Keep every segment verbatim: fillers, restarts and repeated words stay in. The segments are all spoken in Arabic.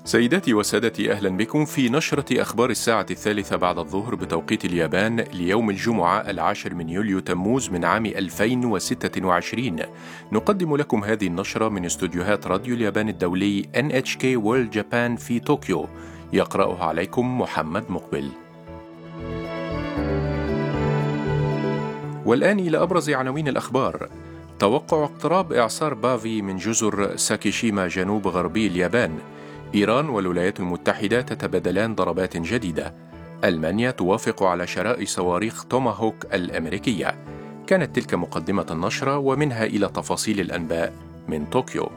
سيداتي وسادتي، أهلا بكم في نشرة أخبار الساعة الثالثة بعد الظهر بتوقيت اليابان ليوم الجمعة العاشر من يوليو تموز من عام ألفين وستة وعشرين. نقدم لكم هذه النشرة من استوديوهات راديو اليابان الدولي إن إتش كي World Japan في طوكيو. يقرأها عليكم محمد مقبل. والآن إلى أبرز عناوين الأخبار. توقع اقتراب إعصار بافي من جزر ساكيشيما جنوب غربي اليابان. إيران والولايات المتحدة تتبادلان ضربات جديدة. ألمانيا توافق على شراء صواريخ توماهوك الأمريكية. كانت تلك مقدمة النشرة، ومنها إلى تفاصيل الأنباء من طوكيو.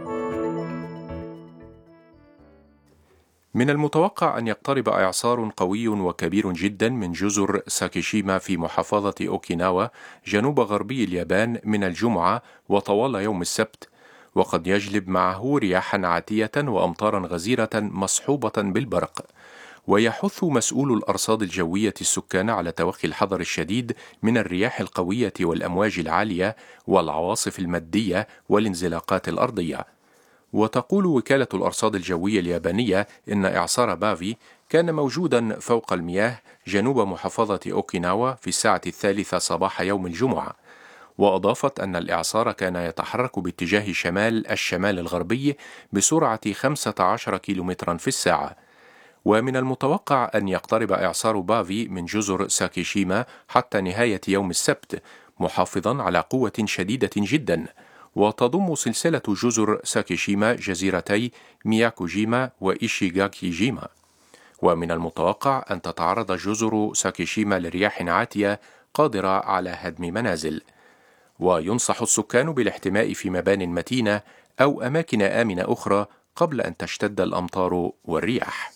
من المتوقع أن يقترب إعصار قوي وكبير جدا من جزر ساكيشيما في محافظة أوكيناوا جنوب غربي اليابان من الجمعة وطوال يوم السبت، وقد يجلب معه رياحا عاتية وأمطارا غزيرة مصحوبة بالبرق. ويحث مسؤول الأرصاد الجوية السكان على توخي الحذر الشديد من الرياح القوية والأمواج العالية والعواصف المادية والانزلاقات الأرضية. وتقول وكالة الأرصاد الجوية اليابانية إن إعصار بافي كان موجودا فوق المياه جنوب محافظة أوكيناوا في الساعة الثالثة صباح يوم الجمعة. وأضافت أن الإعصار كان يتحرك باتجاه شمال الشمال الغربي بسرعة خمسة عشر كيلومترا في الساعة. ومن المتوقع أن يقترب إعصار بافي من جزر ساكيشيما حتى نهاية يوم السبت، محافظا على قوة شديدة جدا. وتضم سلسلة جزر ساكيشيما جزيرتي مياكوجيما وإيشيغاكيجيما. ومن المتوقع أن تتعرض جزر ساكيشيما لرياح عاتية قادرة على هدم منازل. وينصح السكان بالاحتماء في مبان متينة أو أماكن آمنة أخرى قبل أن تشتد الأمطار والرياح.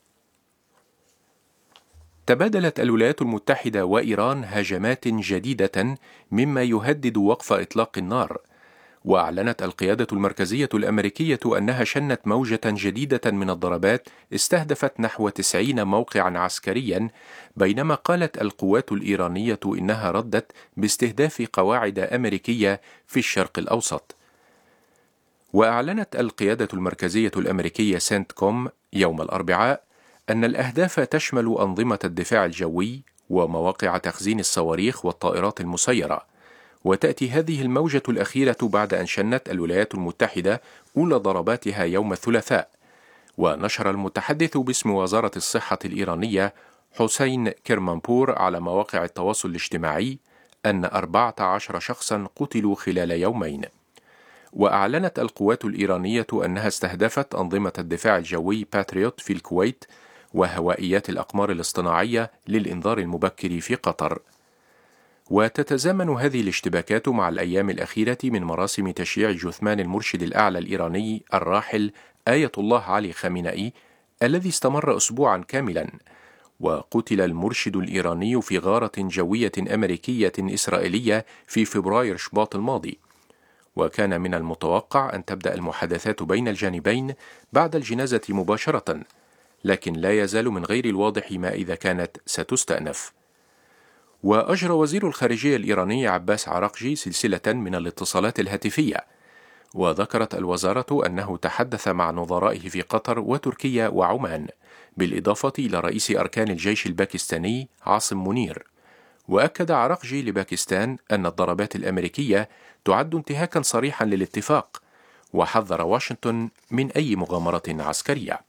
تبادلت الولايات المتحدة وإيران هجمات جديدة مما يهدد وقف إطلاق النار. وأعلنت القيادة المركزية الأمريكية أنها شنت موجة جديدة من الضربات استهدفت نحو تسعين موقعا عسكريا، بينما قالت القوات الإيرانية إنها ردت باستهداف قواعد أمريكية في الشرق الأوسط. وأعلنت القيادة المركزية الأمريكية سنت كوم يوم الأربعاء أن الأهداف تشمل أنظمة الدفاع الجوي ومواقع تخزين الصواريخ والطائرات المسيرة. وتأتي هذه الموجة الأخيرة بعد أن شنت الولايات المتحدة أولى ضرباتها يوم الثلاثاء. ونشر المتحدث باسم وزارة الصحة الإيرانية حسين كرمانبور على مواقع التواصل الاجتماعي أن أربعة عشر شخصا قتلوا خلال يومين. وأعلنت القوات الإيرانية أنها استهدفت أنظمة الدفاع الجوي باتريوت في الكويت وهوائيات الأقمار الاصطناعية للإنذار المبكر في قطر. وتتزامن هذه الاشتباكات مع الأيام الأخيرة من مراسم تشييع جثمان المرشد الأعلى الإيراني الراحل آية الله علي خامنئي الذي استمر أسبوعا كاملا. وقتل المرشد الإيراني في غارة جوية أمريكية إسرائيلية في فبراير شباط الماضي. وكان من المتوقع أن تبدأ المحادثات بين الجانبين بعد الجنازة مباشرة، لكن لا يزال من غير الواضح ما إذا كانت ستستأنف. وأجرى وزير الخارجية الإيراني عباس عراقجي سلسلة من الاتصالات الهاتفية. وذكرت الوزارة أنه تحدث مع نظرائه في قطر وتركيا وعمان، بالإضافة إلى رئيس أركان الجيش الباكستاني عاصم منير. وأكد عراقجي لباكستان أن الضربات الأمريكية تعد انتهاكا صريحا للاتفاق، وحذر واشنطن من أي مغامرة عسكرية.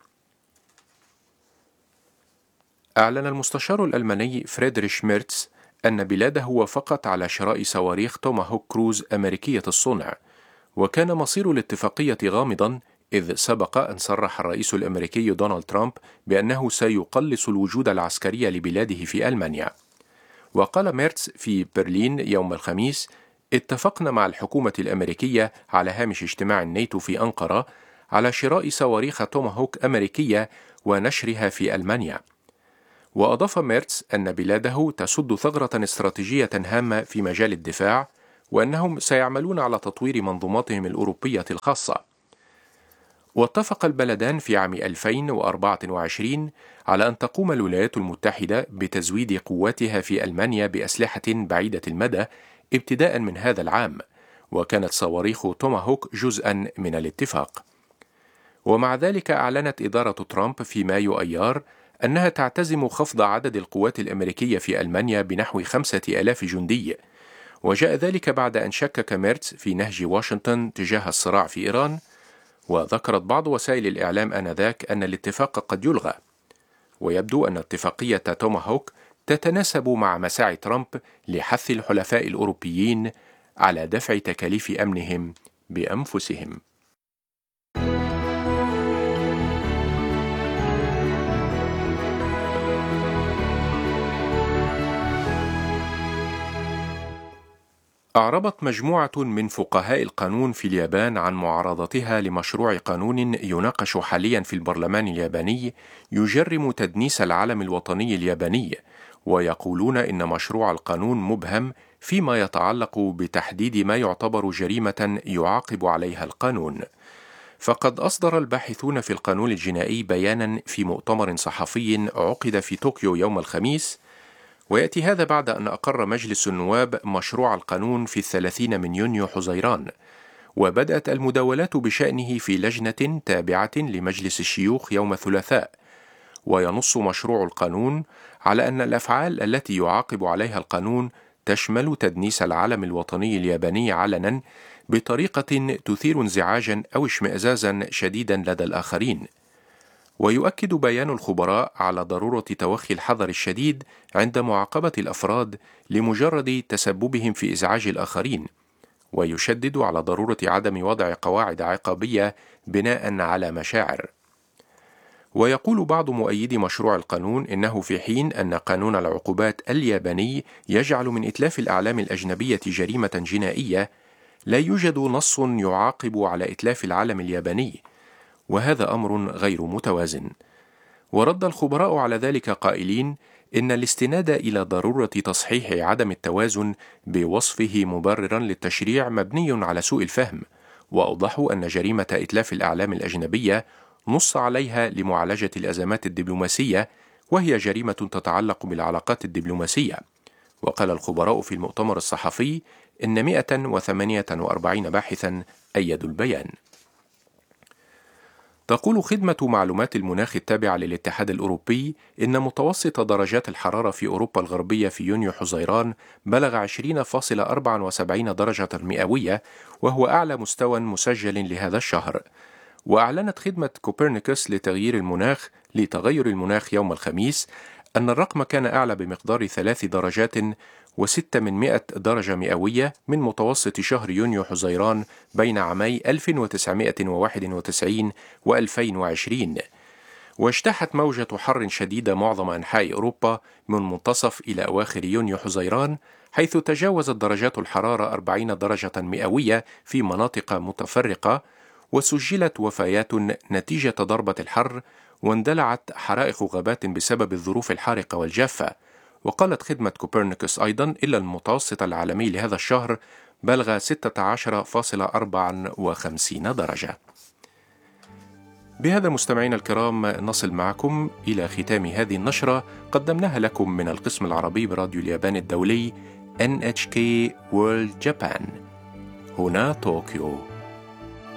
أعلن المستشار الألماني فريدريش ميرتس أن بلاده وافقت على شراء صواريخ توماهوك كروز أمريكية الصنع. وكان مصير الاتفاقية غامضا، إذ سبق أن صرح الرئيس الأمريكي دونالد ترامب بأنه سيقلص الوجود العسكري لبلاده في ألمانيا. وقال ميرتس في برلين يوم الخميس: اتفقنا مع الحكومة الأمريكية على هامش اجتماع الناتو في أنقرة على شراء صواريخ توماهوك أمريكية ونشرها في ألمانيا. وأضاف ميرتس أن بلاده تسد ثغرة استراتيجية هامة في مجال الدفاع، وأنهم سيعملون على تطوير منظوماتهم الأوروبية الخاصة. واتفق البلدان في عام ألفين وأربعة وعشرين على أن تقوم الولايات المتحدة بتزويد قواتها في ألمانيا بأسلحة بعيدة المدى ابتداء من هذا العام، وكانت صواريخ توماهوك جزءا من الاتفاق. ومع ذلك أعلنت إدارة ترامب في مايو أيار أنها تعتزم خفض عدد القوات الأمريكية في ألمانيا بنحو خمسة آلاف جندي، وجاء ذلك بعد أن شكك ميرتس في نهج واشنطن تجاه الصراع في إيران، وذكرت بعض وسائل الإعلام آنذاك أن الاتفاق قد يلغى. ويبدو أن اتفاقية توماهوك تتناسب مع مساعي ترامب لحث الحلفاء الأوروبيين على دفع تكاليف أمنهم بأنفسهم. أعربت مجموعة من فقهاء القانون في اليابان عن معارضتها لمشروع قانون يناقش حاليا في البرلمان الياباني يجرم تدنيس العلم الوطني الياباني، ويقولون إن مشروع القانون مبهم فيما يتعلق بتحديد ما يعتبر جريمة يعاقب عليها القانون. فقد أصدر الباحثون في القانون الجنائي بيانا في مؤتمر صحفي عقد في طوكيو يوم الخميس، ويأتي هذا بعد أن أقر مجلس النواب مشروع القانون في الثلاثين من يونيو حزيران، وبدأت المداولات بشأنه في لجنة تابعة لمجلس الشيوخ يوم الثلاثاء. وينص مشروع القانون على أن الأفعال التي يعاقب عليها القانون تشمل تدنيس العلم الوطني الياباني علنا بطريقة تثير انزعاجا أو اشمئزازا شديدا لدى الآخرين. ويؤكد بيان الخبراء على ضرورة توخي الحذر الشديد عند معاقبة الأفراد لمجرد تسببهم في إزعاج الآخرين، ويشدد على ضرورة عدم وضع قواعد عقابية بناء على مشاعر. ويقول بعض مؤيدي مشروع القانون إنه في حين أن قانون العقوبات الياباني يجعل من إتلاف الأعلام الأجنبية جريمة جنائية، لا يوجد نص يعاقب على إتلاف العلم الياباني، وهذا أمر غير متوازن. ورد الخبراء على ذلك قائلين إن الاستناد إلى ضرورة تصحيح عدم التوازن بوصفه مبررا للتشريع مبني على سوء الفهم، وأوضحوا أن جريمة إتلاف الأعلام الأجنبية نص عليها لمعالجة الأزمات الدبلوماسية، وهي جريمة تتعلق بالعلاقات الدبلوماسية. وقال الخبراء في المؤتمر الصحفي إن مئة وثمانية وأربعين باحثا أيدوا البيان. تقول خدمة معلومات المناخ التابعة للاتحاد الأوروبي إن متوسط درجات الحرارة في أوروبا الغربية في يونيو حزيران بلغ عشرين فاصلة أربعة وسبعين درجة مئوية، وهو أعلى مستوى مسجل لهذا الشهر. وأعلنت خدمة كوبرنيكوس لتغيير المناخ لتغير المناخ يوم الخميس أن الرقم كان أعلى بمقدار ثلاث درجات وستة من مئة درجة مئوية من متوسط شهر يونيو حزيران بين عامي ألف وتسعمئة وواحد وتسعين وألفين وعشرين. واجتاحت موجة حر شديدة معظم أنحاء أوروبا من منتصف إلى أواخر يونيو حزيران، حيث تجاوزت درجات الحرارة أربعين درجة مئوية في مناطق متفرقة، وسجلت وفيات نتيجة ضربة الحر، واندلعت حرائق غابات بسبب الظروف الحارقة والجافة. وقالت خدمة كوبرنيكوس أيضا إن المتوسط العالمي لهذا الشهر بلغ ستة عشر فاصلة أربعة وخمسين درجة. بهذا مستمعينا الكرام نصل معكم إلى ختام هذه النشرة قدمناها لكم من القسم العربي براديو اليابان الدولي إن إتش كي World Japan هنا طوكيو.